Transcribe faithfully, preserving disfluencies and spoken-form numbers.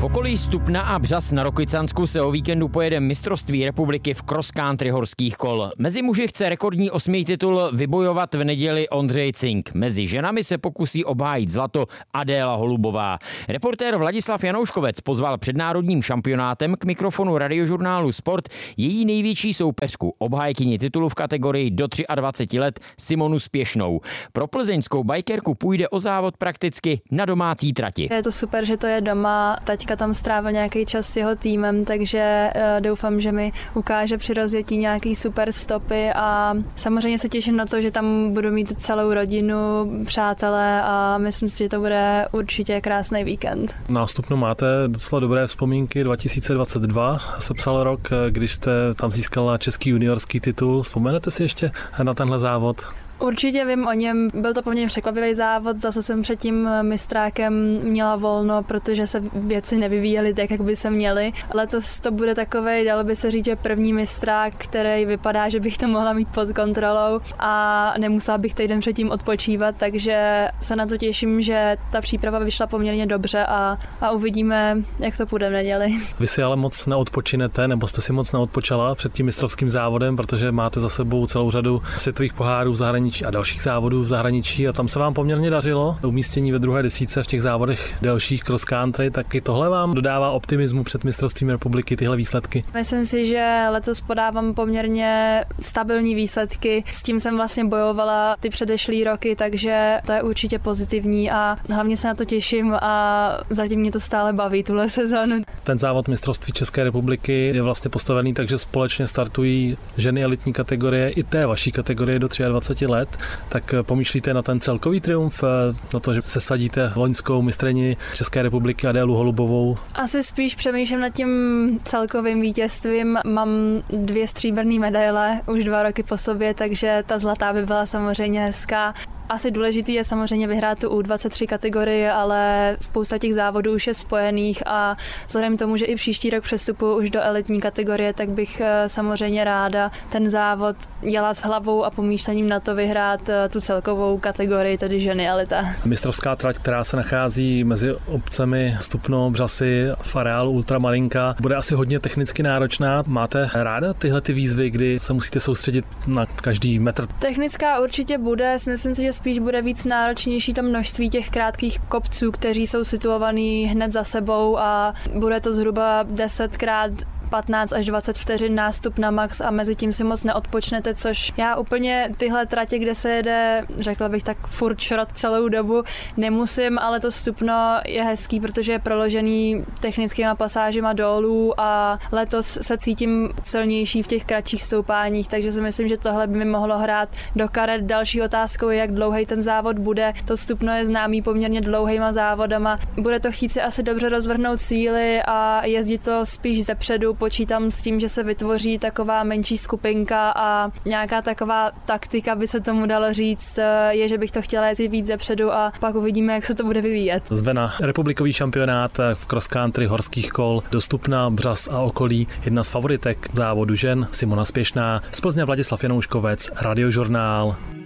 okolí Stupna a Břas na Rokycansku se o víkendu pojede mistrovství republiky v cross country horských kol. Mezi muži chce rekordní osmý titul vybojovat v neděli Ondřej Cink. Mezi ženami se pokusí obhájit zlato Adéla Holubová. Reportér Vladislav Janouškovec pozval před národním šampionátem k mikrofonu radiožurnálu Sport její největší soupeřku, obhájkyni titulu v kategorii do dvacet tři let Simonu Spěšnou. Pro plzeňskou bajkerku půjde o závod prakticky na domácí trati. Je to super, že to je doma. Taťka tam strávil nějaký čas s jeho týmem, takže uh, doufám, že mi ukáže při rozjetí nějaký super stopy a samozřejmě se těším na to, že tam budu mít celou rodinu, přátelé a myslím si, že to bude určitě krásný víkend. Na Stupnu máte docela dobré vzpomínky. dva tisíce dvacet dva se psal rok, když jste tam získala český juniorský titul. Vzpomenete si ještě na tenhle závod? Určitě vím o něm, byl to poměrně překvapivý závod, zase jsem před tím mistrákem měla volno, protože se věci nevyvíjely tak, jak by se měly. Letos to bude takovej, dalo by se říct, že první mistrák, který vypadá, že bych to mohla mít pod kontrolou a nemusela bych týden předtím odpočívat, takže se na to těším, že ta příprava vyšla poměrně dobře a, a uvidíme, jak to půjde v neděli. Vy si ale moc neodpočinete, nebo jste si moc neodpočala před tím mistrovským závodem, protože máte za sebou celou řadu světových pohárů v zahraničí a dalších závodů v zahraničí a tam se vám poměrně dařilo. Umístění ve druhé desítce v těch závodech delších cross country, tak i tohle vám dodává optimismu před mistrovstvím republiky, tyhle výsledky? Myslím si, že letos podávám poměrně stabilní výsledky. S tím jsem vlastně bojovala ty předešlý roky, takže to je určitě pozitivní a hlavně se na to těším a zatím mě to stále baví tuhle sezónu. Ten závod mistrovství České republiky je vlastně postavený, takže společně startují ženy elitní kategorie i té vaší kategorie do dvacet tři let. Tak pomýšlíte na ten celkový triumf, na to, že se sadíte loňskou mistryni České republiky Adélu Holubovou? Asi spíš přemýšlím nad tím celkovým vítězstvím. Mám dvě stříbrné medaile už dva roky po sobě, takže ta zlatá by byla samozřejmě hezká. Asi důležitý je samozřejmě vyhrát tu U dvacet tři kategorii, ale spousta těch závodů už je spojených a vzhledem k tomu, že i příští rok přestupuji už do elitní kategorie, tak bych samozřejmě ráda ten závod jela s hlavou a pomýšlením na to vyhrát tu celkovou kategorii, tedy ženy elita. Mistrovská trať, která se nachází mezi obcemi Stupno, Břasy v areálu Ultramarinka, bude asi hodně technicky náročná. Máte ráda tyhle ty výzvy, kdy se musíte soustředit na každý metr? Technická určitě bude, myslím si, že spíš bude víc náročnější to množství těch krátkých kopců, kteří jsou situovaný hned za sebou a bude to zhruba desetkrát patnáct až dvacet vteřin nástup na max a mezi tím si moc neodpočnete, což já úplně tyhle tratě, kde se jede, řekla bych tak furt šrot celou dobu, nemusím, ale to Stupno je hezký, protože je proložený technickýma pasážima dolů a letos se cítím silnější v těch kratších stoupáních, takže si myslím, že tohle by mi mohlo hrát do karet. Další otázkou je, jak dlouhý ten závod bude. To Stupno je známý poměrně dlouhýma závodama. Bude to chtít si asi dobře rozvrhnout síly a jezdit to spíš zepředu. Počítám s tím, že se vytvoří taková menší skupinka a nějaká taková taktika, by se tomu dalo říct, je, že bych to chtěla jezdit víc zepředu a pak uvidíme, jak se to bude vyvíjet. Zve na republikový šampionát v cross country horských kol do Stupna, Břas a okolí jedna z favoritek závodu žen Simona Spěšná. Z Plzně Vladislav Janouškovec, Radiožurnál.